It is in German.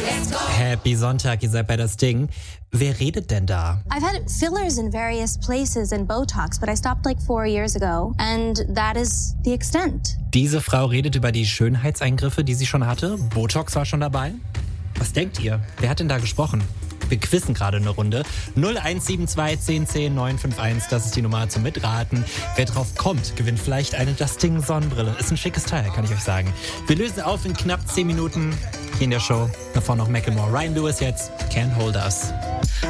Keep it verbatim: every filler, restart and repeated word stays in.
Happy Sonntag, ihr seid bei das Ding. Wer redet denn da? I've had fillers in various places and Botox, but I stopped like four years ago. And that is the extent. Diese Frau redet über die Schönheitseingriffe, die sie schon hatte. Botox war schon dabei. Was denkt ihr? Wer hat denn da gesprochen? Wir quizzen gerade eine Runde. null eins sieben zwei zehn zehn neun fünf eins, das ist die Nummer zum Mitraten. Wer drauf kommt, gewinnt vielleicht eine Das Ding Sonnenbrille. Ist ein schickes Teil, kann ich euch sagen. Wir lösen auf in knapp zehn Minuten hier in der Show. Davor noch Macklemore. Ryan Lewis jetzt, Can't Hold Us.